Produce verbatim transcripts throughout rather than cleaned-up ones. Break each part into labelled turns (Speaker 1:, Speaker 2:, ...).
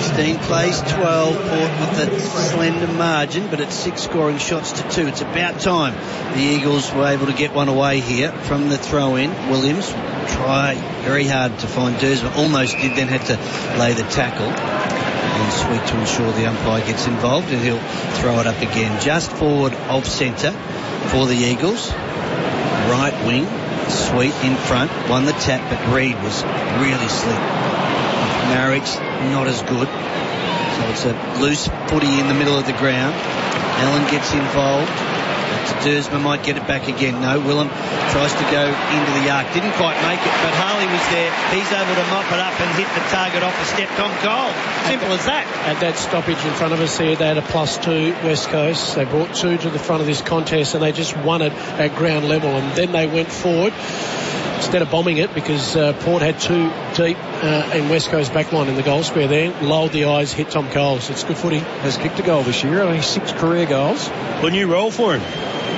Speaker 1: sixteen plays twelve. Port with a slender margin, but it's six scoring shots to two. It's about time the Eagles were able to get one away here from the throw-in. Williams try very hard to find Duursma. Almost did, then had to lay the tackle. And Sweet to ensure the umpire gets involved, and he'll throw it up again. Just forward of centre for the Eagles. Right wing. Sweet in front. Won the tap, but Reid was really slick. Marrick's not as good. So it's a loose footy in the middle of the ground. Allen gets involved. Duursma might get it back again. No, Willem tries to go into the arc. Didn't quite make it, but Harley was there. He's able to mop it up and hit the target off a step. Tom Cole. Simple as that.
Speaker 2: At that stoppage in front of us here, they had a plus two West Coast. They brought two to the front of this contest, and they just won it at ground level. And then they went forward instead of bombing it, because uh, Port had two deep uh, in West Coast backline in the goal square there. Lowered the eyes, hit Tom Coles. It's good footy.
Speaker 3: Has kicked a goal this year, only six career goals.
Speaker 4: A new role for him.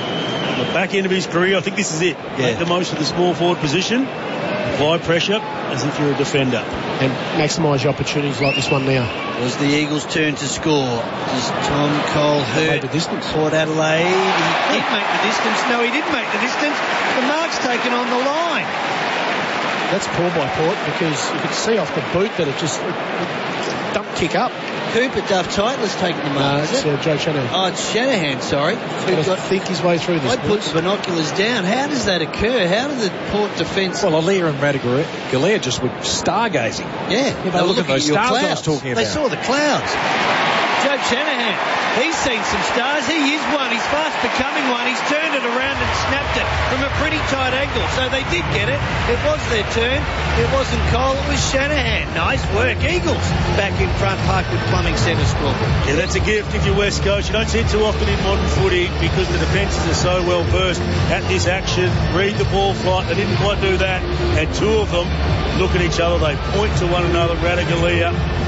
Speaker 4: The back end of his career, I think this is it. Yeah. Make the most of the small forward position, apply pressure as if you're a defender,
Speaker 2: and maximise your opportunities like this one now.
Speaker 1: It was the Eagles' turn to score. Does Tom Cole hurt
Speaker 2: the distance?
Speaker 1: Port Adelaide. He did make the distance. No, he didn't make the distance. The mark's taken on the line.
Speaker 2: That's poor by Port, because you could see off the boot that it just it, it dumped kick up.
Speaker 1: Cooper Duff Titler's taken the mark.
Speaker 2: No, it's uh, Joe Shanahan.
Speaker 1: Oh, it's Shanahan, sorry.
Speaker 2: He's got to think his way through this.
Speaker 1: I put the binoculars down. How does that occur? How does the Port defence...
Speaker 3: Well, Alia and Radaglia just were stargazing.
Speaker 1: Yeah.
Speaker 3: yeah they look at those stars I was talking about.
Speaker 1: They saw the clouds. Joe Shanahan, he's seen some stars. He is one. He's fast becoming one. He's turned it around and snapped it from a pretty tight angle. So they did get it. It was their turn. It wasn't Cole. It was Shanahan. Nice work. Eagles back in front. Parkwood Plumbing Centre score.
Speaker 4: Yeah, that's a gift if you're West Coast. You don't see it too often in modern footy because the defences are so well versed at this action. Read the ball flight. They didn't quite do that. And two of them look at each other. They point to one another. Radaglia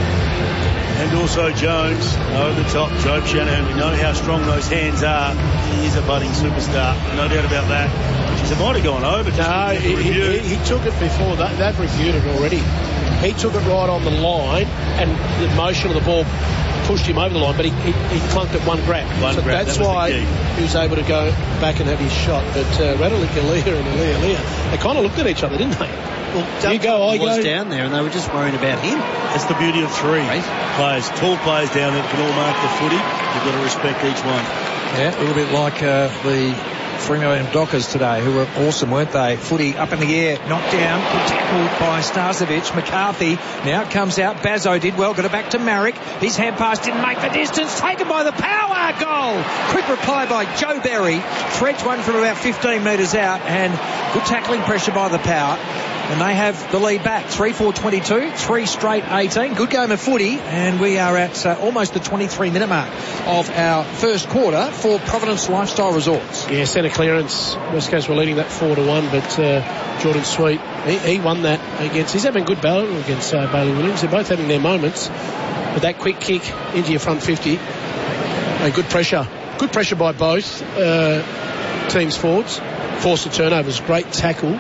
Speaker 4: and also Jones over the top. Joe Shanahan, we know how strong those hands are. He is a budding superstar, no doubt about that. Geez, it might have gone over.
Speaker 2: No, he, he, he took it before. That, they've reviewed it already. He took it right on the line, and the motion of the ball pushed him over the line, but he, he, he clunked at one grab.
Speaker 4: One
Speaker 2: so
Speaker 4: grab,
Speaker 2: that's
Speaker 4: that
Speaker 2: why he was able to go back and have his shot. But uh, Radaglia and Alia, they kind of looked at each other, didn't they?
Speaker 1: Well, you go, I was go. down there, and they were just worried about him.
Speaker 4: That's the beauty of three right. players, tall players down there that can all mark the footy. You've got to respect each one.
Speaker 3: Yeah, a little bit like uh, the Fremantle Dockers today, who were awesome, weren't they? Footy up in the air, knocked down, good tackle by Starcevic. McCarthy now comes out. Bazzo did well, got it back to Marrick. His hand pass didn't make the distance, taken by the power goal. Quick reply by Joe Berry. Threads one from about fifteen metres out, and good tackling pressure by the power. And they have the lead back. three four twenty-two, three straight eighteen. Good game of footy. And we are at uh, almost the twenty-three minute mark of our first quarter for Providence Lifestyle Resorts.
Speaker 2: Yeah, centre clearance. West Coast were leading that four to one, but uh, Jordan Sweet, he, he won that against... He's having good battle against uh, Bailey Williams. They're both having their moments. But that quick kick into your front fifty, uh, good pressure. Good pressure by both uh, teams' forwards. Forced the turnovers. Great tackle.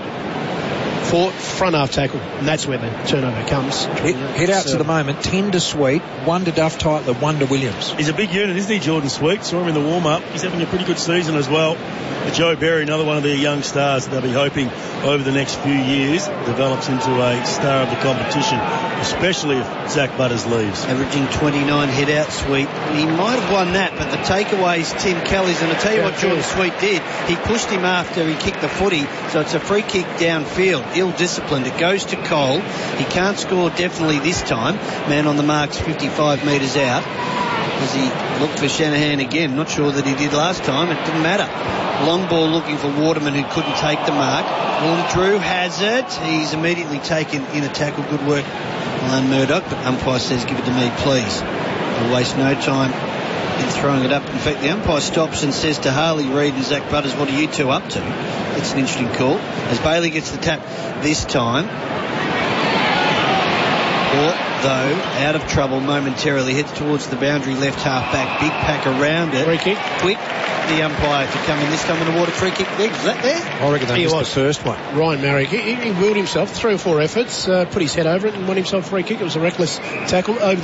Speaker 2: For front half tackle, and that's where the turnover comes.
Speaker 3: Hit, hit out so, to the moment, ten to Sweet, one to Duff Titler, one to Williams.
Speaker 4: He's a big unit, isn't he, Jordan Sweet? Saw him in the warm-up. He's having a pretty good season as well. But Joe Berry, another one of their young stars that they'll be hoping over the next few years develops into a star of the competition, especially if Zach Butters leaves.
Speaker 1: Averaging twenty-nine hit-out, Sweet. He might have won that, but the takeaway's Tim Kelly's, and I'll tell you yeah, what Jordan Sweet did. He pushed him after he kicked the footy, so it's a free kick downfield. Ill-disciplined. It goes to Cole. He can't score definitely this time. Man on the mark's fifty-five metres out. As he looked for Shanahan again. Not sure that he did last time. It didn't matter. Long ball looking for Waterman, who couldn't take the mark. Well, Drew has it. He's immediately taken in a tackle. Good work, Alan Murdoch. But umpire says, give it to me, please. We'll waste no time in throwing it up. In fact, the umpire stops and says to Harley Reid and Zach Butters, what are you two up to? That's an interesting call. As Bailey gets the tap this time. Port, though, out of trouble momentarily, heads towards the boundary, left half back, big pack around it.
Speaker 2: Free kick.
Speaker 1: Quick, the umpire to come in this time in the water. Free kick leg. Was that there?
Speaker 3: I reckon that was, was the first one.
Speaker 2: Ryan Marrick, he, he willed himself, three or four efforts, uh, put his head over it and won himself a free kick. It was a reckless tackle over